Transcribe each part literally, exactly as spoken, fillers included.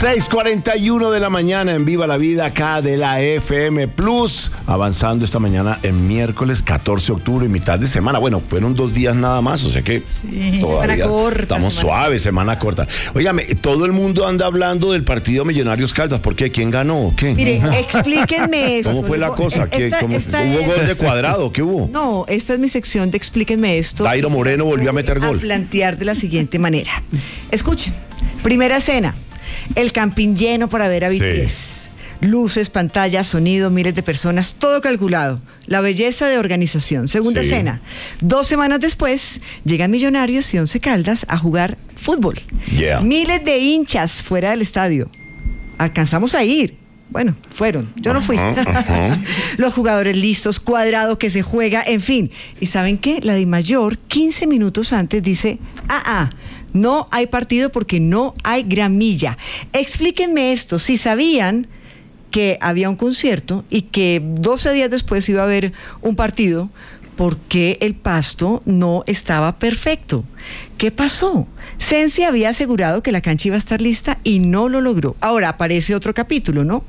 seis cuarenta y uno de la mañana en Viva la Vida acá de la F M Plus, avanzando esta mañana en miércoles catorce de octubre, mitad de semana. Bueno, fueron dos días nada más, o sea que sí, todavía corta, estamos semana. suaves, semana corta. Óigame, todo el mundo anda hablando del partido Millonarios Caldas. ¿Por qué? ¿Quién ganó o qué? Mire, explíquenme eso. ¿Cómo fue la cosa? ¿Qué, esta, cómo, esta ¿Hubo es... gol de Cuadrado? ¿Qué hubo? No, esta es mi sección de explíquenme esto. Dairo Moreno volvió a meter gol. A plantear de la siguiente manera. Escuchen, primera escena. El Campín lleno para ver a B T S. Sí. Luces, pantallas, sonido, miles de personas, todo calculado. La belleza de organización. Segunda sí. escena. Dos semanas después, llegan Millonarios y Once Caldas a jugar fútbol. Yeah. Miles de hinchas fuera del estadio. Alcanzamos a ir. Bueno, fueron, yo no fui. Uh-huh, uh-huh. Los jugadores listos, Cuadrado que se juega, en fin. ¿Y saben qué? La DIMAYOR, quince minutos antes, dice, ah, ah, no hay partido porque no hay gramilla. Explíquenme esto, si sabían que había un concierto y que doce días después iba a haber un partido, ¿por qué el pasto no estaba perfecto? ¿Qué pasó? Sensi había asegurado que la cancha iba a estar lista y no lo logró. Ahora aparece otro capítulo, ¿no?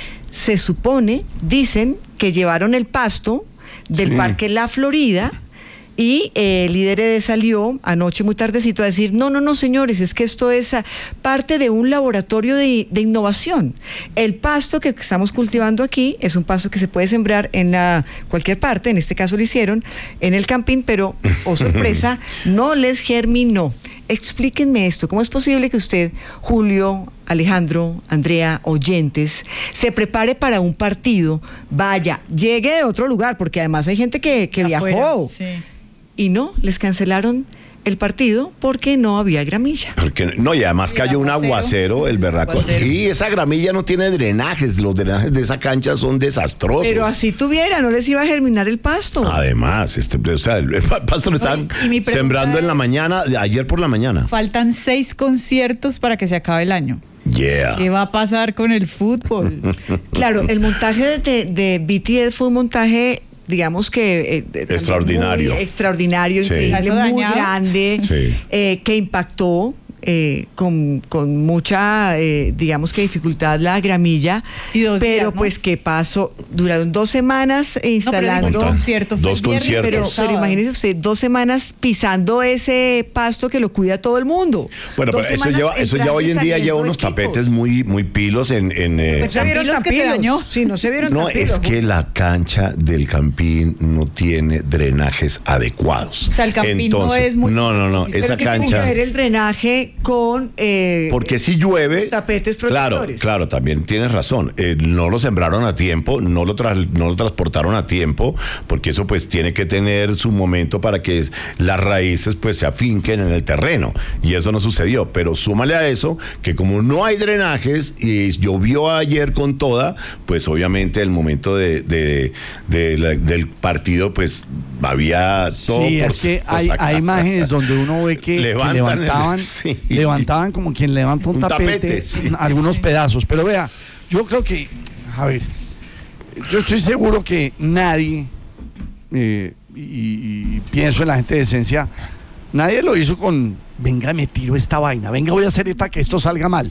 Se supone, dicen, que llevaron el pasto del sí. Parque La Florida y eh, el líder salió anoche muy tardecito a decir, no, no, no, señores, es que esto es a, parte de un laboratorio de, de innovación. El pasto que estamos cultivando aquí es un pasto que se puede sembrar en la, cualquier parte, en este caso lo hicieron en el Campín, pero, oh sorpresa, no les germinó. Explíquenme esto, ¿cómo es posible que usted, Julio, Alejandro, Andrea, oyentes, se prepare para un partido, vaya, llegue de otro lugar, porque además hay gente que, que viajó, sí. y no, les cancelaron el partido porque no había gramilla. Porque no, y además cayó un aguacero, el berraco. Y esa gramilla no tiene drenajes, los drenajes de esa cancha son desastrosos. Pero así tuviera, no les iba a germinar el pasto. Además, este, o sea, el pasto lo están no, sembrando en la mañana, ayer por la mañana. Faltan seis conciertos para que se acabe el año. Yeah. ¿Qué va a pasar con el fútbol? Claro, el montaje de, de B T S fue un montaje, digamos que eh, extraordinario, muy extraordinario, sí. increíble, muy grande, sí. eh, que impactó eh, con, con mucha, eh, digamos que dificultad la gramilla, y dos pero días, ¿no? Pues qué pasó, duraron dos semanas instalando no, concierto, dos conciertos, pero, pero imagínese usted, dos semanas pisando ese pasto que lo cuida todo el mundo. Bueno, pero eso lleva, eso ya hoy en día lleva unos equipos. tapetes muy, muy pilos en, en eh, pues se vieron tapilos que se dañó. Sí, no se vieron No, tapilos. es que la cancha del Campín no tiene drenajes adecuados. O sea, el Campín Entonces, no es muy... No, no, no, pero esa ¿qué cancha... tiene que ver el drenaje con... Eh, porque si llueve... Tapetes protectores. Claro, claro, también tienes razón. Eh, no lo sembraron a tiempo, no lo, tra- no lo transportaron a tiempo, porque eso pues tiene que tener su momento para que es, las raíces pues se afinquen en el terreno. Y eso no sucedió. Pero súmale a eso que como no hay drenajes y llovió ayer con toda, pues obviamente el momento de, de, de la, del partido pues había todo. Sí, por, es que por hay, hay imágenes donde uno ve que, Levantan que levantaban, el, sí. levantaban como quien levanta un, un tapete, tapete sí. algunos pedazos. Pero vea, yo creo que, a ver, yo estoy seguro que nadie, eh, y, y pienso en la gente de Esencia, nadie lo hizo con, venga, me tiro esta vaina, venga, voy a hacer para que esto salga mal.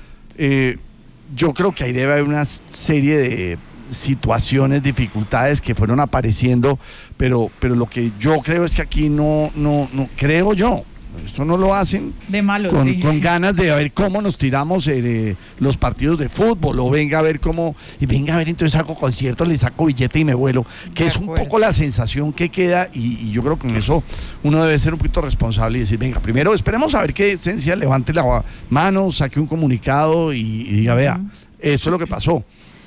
Eh, yo creo que ahí debe haber una serie de situaciones, dificultades que fueron apareciendo, pero, pero lo que yo creo es que aquí no, no, no creo yo. Esto no lo hacen de malo, con, sí. con ganas de ver cómo nos tiramos eh, los partidos de fútbol, o venga a ver cómo, y venga a ver, entonces hago conciertos, le saco billete y me vuelo, que de es un acuerdo. poco la sensación que queda, y, y yo creo que en eso uno debe ser un poquito responsable y decir, venga, primero esperemos a ver que Esencia levante la mano, saque un comunicado y, y diga, vea, uh-huh. esto es lo que pasó.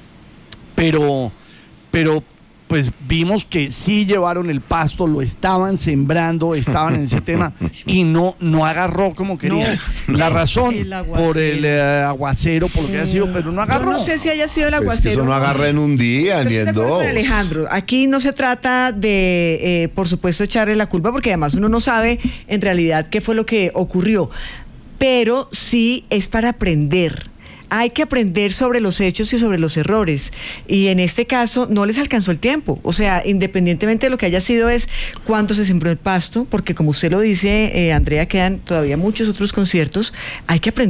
Pero, pero pues vimos que sí llevaron el pasto, lo estaban sembrando, estaban en ese tema y no, no agarró como querían. No, la razón el por el eh, aguacero, por lo que haya sido, pero no agarró. Yo no sé si haya sido el aguacero. Pues es que eso no agarra en un día, pero ni en dos. Alejandro, aquí no se trata de, eh, por supuesto, echarle la culpa, porque además uno no sabe en realidad qué fue lo que ocurrió, pero sí es para aprender. Hay que aprender sobre los hechos y sobre los errores, y en este caso no les alcanzó el tiempo. O sea, independientemente de lo que haya sido, es cuánto se sembró el pasto, porque como usted lo dice, eh, Andrea, quedan todavía muchos otros conciertos. Hay que aprender,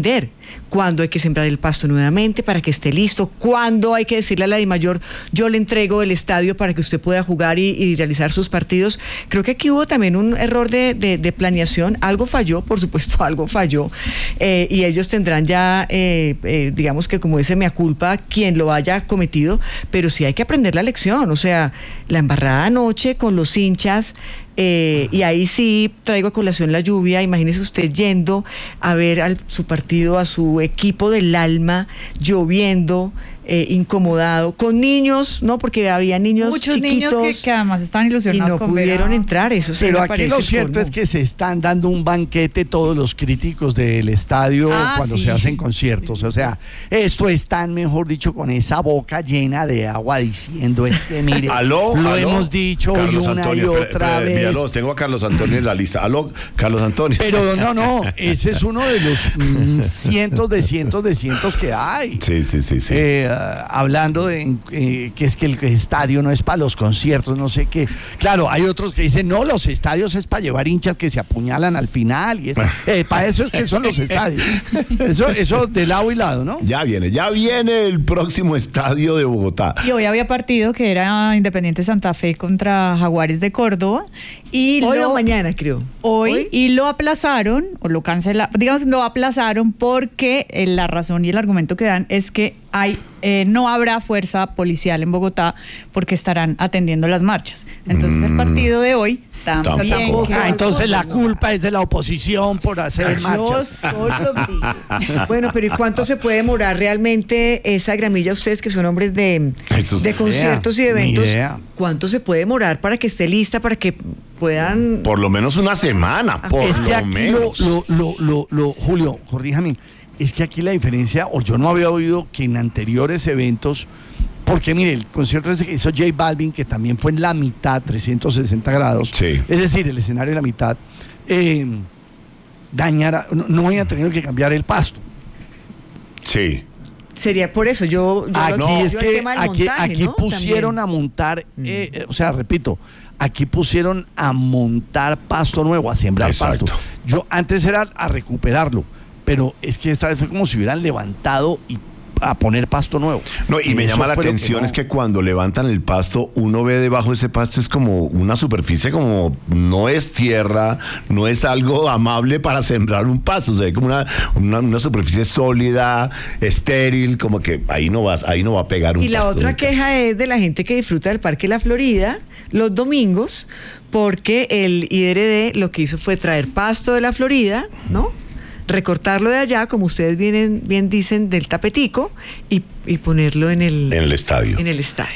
cuándo hay que sembrar el pasto nuevamente para que esté listo, cuándo hay que decirle a la DIMAYOR, yo le entrego el estadio para que usted pueda jugar y, y realizar sus partidos. Creo que aquí hubo también un error de, de, de planeación, algo falló, por supuesto, algo falló, eh, y ellos tendrán ya, eh, eh, digamos que como dice mea culpa, quien lo haya cometido, pero sí hay que aprender la lección, o sea, la embarrada anoche con los hinchas. Eh, y ahí sí traigo a colación la lluvia. Imagínese usted yendo a ver a su partido, a su equipo del alma, lloviendo, eh, incomodado, con niños, ¿no? Porque había niños Muchos chiquitos niños que, que además están y ilusionados no con ver pudieron a- entrar. Eso sí Pero me aquí parece lo cierto colmo. es que se están dando un banquete todos los críticos del estadio Ah, cuando sí. se hacen conciertos. O sea, esto están, mejor dicho, con esa boca llena de agua diciendo, es que mire, Aló, lo aló. hemos dicho hoy Carlos una Antonio, y espere, otra espere, vez. Villalobos, tengo a Carlos Antonio en la lista. Aló, Carlos Antonio. Pero no, no, ese es uno de los mm, cientos de cientos de cientos que hay. Sí, sí, sí, sí. Eh, ah, hablando de eh, que es que el estadio no es para los conciertos, no sé qué. Claro, hay otros que dicen, no, los estadios es para llevar hinchas que se apuñalan al final. Y eso. Eh, para eso es que son los estadios. Eso, eso de lado y lado, ¿no? Ya viene, ya viene el próximo estadio de Bogotá. Y hoy había partido que era Independiente Santa Fe contra Jaguares de Córdoba. Y Hoy lo- o mañana, creo. Hoy, y lo aplazaron, o lo cancelaron, digamos, lo aplazaron porque eh, la razón y el argumento que dan es que hay eh, no habrá fuerza policial en Bogotá porque estarán atendiendo las marchas. Entonces el partido de hoy también... Tampoco. que- Ah, entonces la culpa es de la oposición por hacer Yo marchas. solo digo. Bueno, pero ¿y cuánto se puede demorar realmente esa gramilla? Ustedes que son hombres de, Eso es- de conciertos y de Ni eventos, idea. ¿cuánto se puede demorar para que esté lista, para que puedan... Por lo menos una semana, por Es que lo aquí lo, menos. lo, lo, lo, lo- Julio, corríjame, es que aquí la diferencia, o yo no había oído que en anteriores eventos, porque mire, el concierto ese que hizo J Balvin, que también fue en la mitad, trescientos sesenta grados, Sí. es decir, el escenario en la mitad, eh, dañara, no, no habían tenido que cambiar el pasto. Sí. Sería por eso, yo... yo Aquí lo- yo es el que tema del aquí, montaje, aquí ¿no? pusieron También. a montar, eh, eh, o sea, repito, aquí pusieron a montar pasto nuevo, a sembrar Exacto. pasto. Yo antes era a recuperarlo, pero es que esta vez fue como si hubieran levantado y a poner pasto nuevo. No, y me Eso llama la fue lo que atención no- es que cuando levantan el pasto, uno ve debajo de ese pasto es como una superficie como no es tierra, no es algo amable para sembrar un pasto, se ve como una, una, una superficie sólida, estéril, como que ahí no vas, ahí no va a pegar un Y la pasto otra nunca. queja es de la gente que disfruta del Parque La Florida los domingos, porque el I D R D lo que hizo fue traer pasto de la Florida, ¿no? Recortarlo de allá, como ustedes bien, bien dicen, del tapetico, y, y ponerlo en el, En el estadio. en el estadio.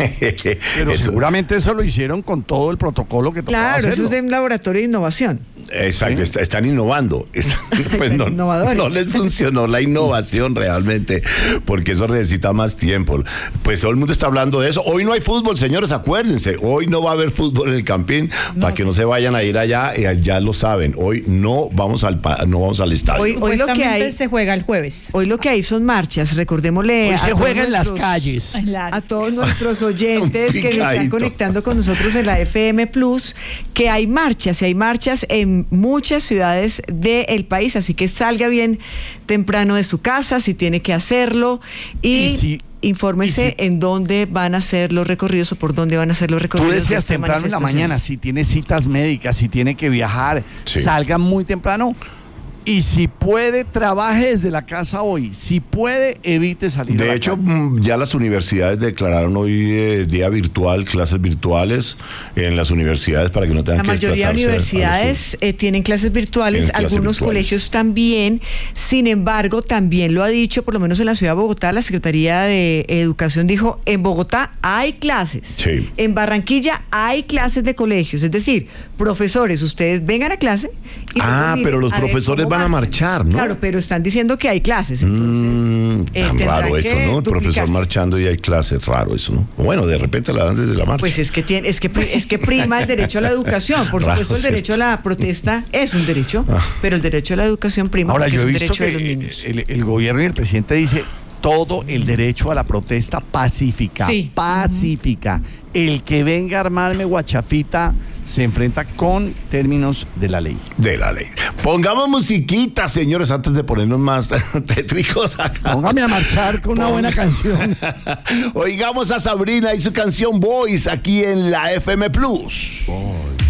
Pero Eso- seguramente eso lo hicieron con todo el protocolo que tocaba Claro, eso hacerlo. es de un laboratorio de innovación. Exacto, est- están innovando. Están- pues no, Innovadores. no les funcionó la innovación realmente, porque eso necesita más tiempo. Pues todo el mundo está hablando de eso. Hoy no hay fútbol, señores, acuérdense. Hoy no va a haber fútbol en el Campín, para que no se vayan a ir allá, eh, ya lo saben. Hoy no vamos al pa- no vamos al estadio. Hoy- hoy lo que Supuestamente hay- se juega el jueves. Hoy lo que hay son marchas, recordémosle Hoy a se todos juega en las nuestros- calles. a todos nuestros oyentes Un que se están picadito. conectando con nosotros en la F M Plus, que hay marchas y hay marchas en muchas ciudades del país, así que salga bien temprano de su casa si tiene que hacerlo y, Y si- infórmese y si- en dónde van a ser los recorridos o por dónde van a ser los Tú recorridos. de decías estas temprano en la manifestaciones. mañana, si tiene citas médicas, si tiene que viajar, Sí. salga muy temprano. Y si puede, trabaje desde la casa hoy. Si puede, evite salir a De la hecho, calle. mm, ya las universidades declararon hoy eh, día virtual, clases virtuales en las universidades para que no tengan La que mayoría de desplazarse a- a los- universidades eh, tienen clases virtuales, Tienen clases algunos virtuales. colegios también. Sin embargo, también lo ha dicho, por lo menos en la ciudad de Bogotá, la Secretaría de Educación dijo, en Bogotá hay clases. Sí. En Barranquilla hay clases de colegios. Es decir, profesores, ustedes vengan a clase. Y Ah, luego miren pero los a ver profesores cómo van a marchar, ¿no? Claro, pero están diciendo que hay clases, entonces. Mm, eh, tan tendrán raro que eso, ¿no? El profesor duplicarse. marchando y hay clases, raro eso, ¿no? Bueno, de repente la dan desde la marcha. Pues es que tiene, es que pri- es que prima el derecho a la educación. Por Raro supuesto, el es derecho a esto. la protesta es un derecho, Ah. pero el derecho a la educación prima Ahora, porque yo es he un visto derecho de los que niños. el, el gobierno y el presidente dice, todo el derecho a la protesta pacífica. Sí. Pacífica. El que venga a armarme guachafita se enfrenta con términos de la ley. De la ley. Pongamos musiquita, señores, antes de ponernos más tétricos acá. Póngame a marchar con una Pon- buena canción. Oigamos a Sabrina y su canción Boys aquí en la F M Plus. Boy.